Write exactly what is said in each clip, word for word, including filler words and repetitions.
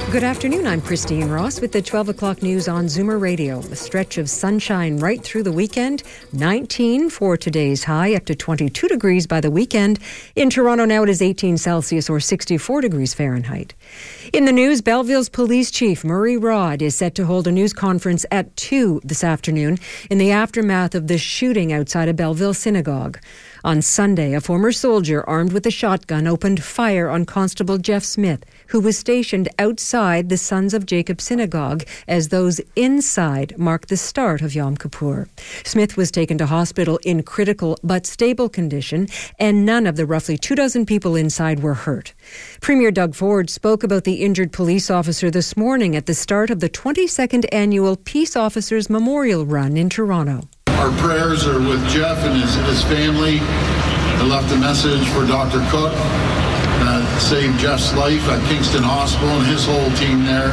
Good afternoon, I'm Christine Ross with the twelve o'clock news on Zoomer Radio. A stretch of sunshine right through the weekend. nineteen for today's high, up to twenty-two degrees by the weekend. In Toronto now it is eighteen Celsius or sixty-four degrees Fahrenheit. In the news, Belleville's police chief Murray Rod is set to hold a news conference at two this afternoon in the aftermath of the shooting outside a Belleville synagogue. On Sunday, a former soldier armed with a shotgun opened fire on Constable Jeff Smith, who was stationed outside the Sons of Jacob synagogue as those inside marked the start of Yom Kippur. Smith was taken to hospital in critical but stable condition, and none of the roughly two dozen people inside were hurt. Premier Doug Ford spoke about the injured police officer this morning at the start of the twenty-second annual Peace Officers Memorial Run in Toronto. Our prayers are with Jeff and his, his family. I left a message for Doctor Cook that saved Jeff's life at Kingston Hospital and his whole team there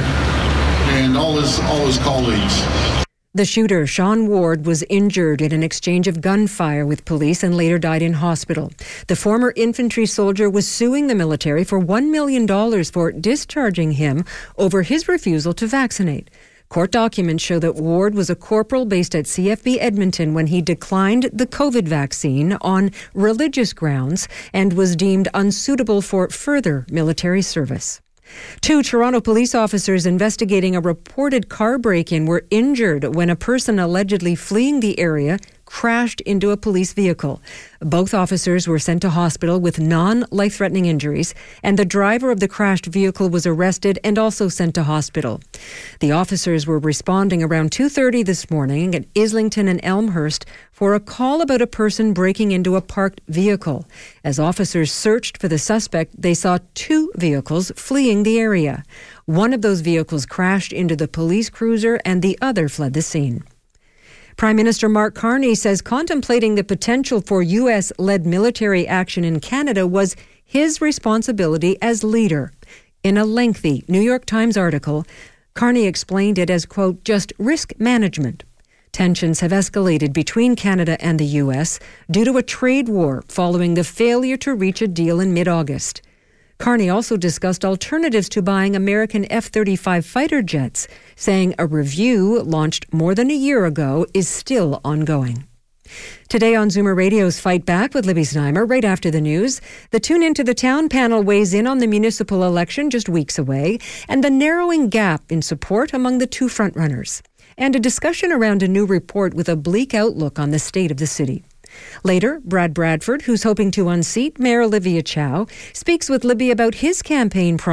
and all his, all his colleagues. The shooter, Sean Ward, was injured in an exchange of gunfire with police and later died in hospital. The former infantry soldier was suing the military for one million dollars for discharging him over his refusal to vaccinate. Court documents show that Ward was a corporal based at C F B Edmonton when he declined the COVID vaccine on religious grounds and was deemed unsuitable for further military service. Two Toronto police officers investigating a reported car break-in were injured when a person allegedly fleeing the area crashed into a police vehicle. Both officers were sent to hospital with non-life-threatening injuries, and the driver of the crashed vehicle was arrested and also sent to hospital. The officers were responding around two thirty this morning at Islington and Elmhurst for a call about a person breaking into a parked vehicle. As officers searched for the suspect, they saw two vehicles fleeing the area. One of those vehicles crashed into the police cruiser and the other fled the scene. Prime Minister Mark Carney says contemplating the potential for U S-led military action in Canada was his responsibility as leader. In a lengthy New York Times article, Carney explained it as, quote, just risk management. Tensions have escalated between Canada and the U S due to a trade war following the failure to reach a deal in mid-August. Carney also discussed alternatives to buying American F thirty-five fighter jets, saying a review launched more than a year ago is still ongoing. Today on Zoomer Radio's Fight Back with Libby Znaimer, right after the news, the Tune Into the Town panel weighs in on the municipal election just weeks away and the narrowing gap in support among the two frontrunners, and a discussion around a new report with a bleak outlook on the state of the city. Later, Brad Bradford, who's hoping to unseat Mayor Olivia Chow, speaks with Libby about his campaign